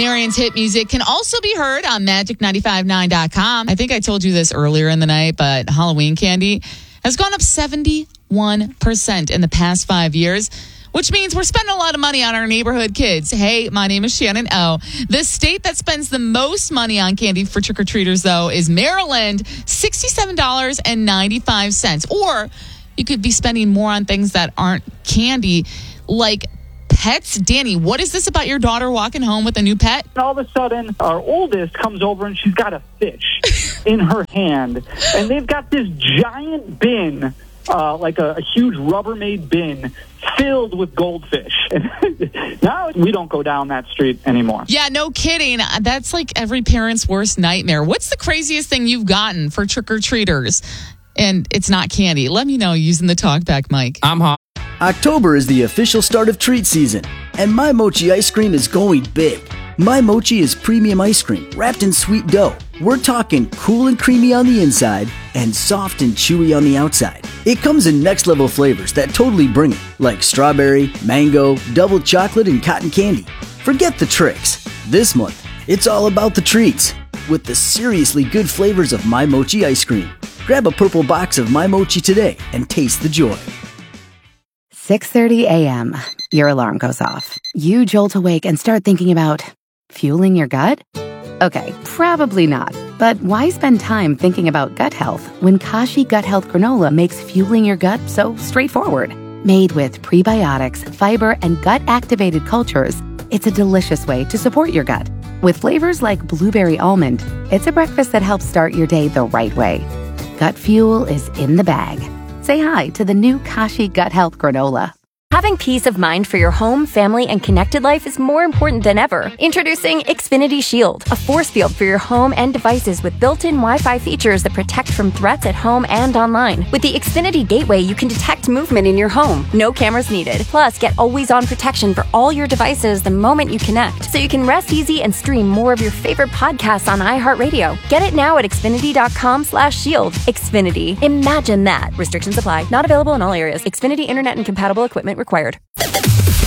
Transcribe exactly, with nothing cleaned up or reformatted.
Marion's hit music can also be heard on magic nine five nine dot com. I think I told you this earlier in the night, but Halloween candy has gone up seventy-one percent in the past five years, which means we're spending a lot of money on our neighborhood kids. Hey, my name is Shannon O. The state that spends the most money on candy for trick-or-treaters, though, is Maryland, sixty-seven dollars and ninety-five cents. Or you could be spending more on things that aren't candy, like pets. Danny, what is this about your daughter walking home with a new pet? And all of a sudden, our oldest comes over and she's got a fish in her hand. And they've got this giant bin, uh, like a, a huge Rubbermaid bin, filled with goldfish. And now we don't go down that street anymore. Yeah, no kidding. That's like every parent's worst nightmare. What's the craziest thing you've gotten for trick-or-treaters? And it's not candy. Let me know using the talkback mic. I'm hot. October is the official start of treat season, and My Mochi ice cream is going big. My Mochi is premium ice cream wrapped in sweet dough. We're talking cool and creamy on the inside and soft and chewy on the outside. It comes in next level flavors that totally bring it, like strawberry, mango, double chocolate, and cotton candy. Forget the tricks. This month, it's all about the treats with the seriously good flavors of My Mochi ice cream. Grab a purple box of My Mochi today and taste the joy. six thirty a.m. Your alarm goes off. You jolt awake and start thinking about fueling your gut? Okay, probably not. But why spend time thinking about gut health when Kashi Gut Health Granola makes fueling your gut so straightforward? Made with prebiotics, fiber, and gut-activated cultures, it's a delicious way to support your gut. With flavors like blueberry almond, it's a breakfast that helps start your day the right way. Gut fuel is in the bag. Say hi to the new Kashi Gut Health Granola. Having peace of mind for your home, family, and connected life is more important than ever. Introducing Xfinity Shield, a force field for your home and devices with built-in Wi-Fi features that protect from threats at home and online. With the Xfinity Gateway, you can detect movement in your home. No cameras needed. Plus, get always-on protection for all your devices the moment you connect, so you can rest easy and stream more of your favorite podcasts on iHeartRadio. Get it now at Xfinity.com slash shield. Xfinity. Imagine that. Restrictions apply. Not available in all areas. Xfinity Internet and compatible equipment required.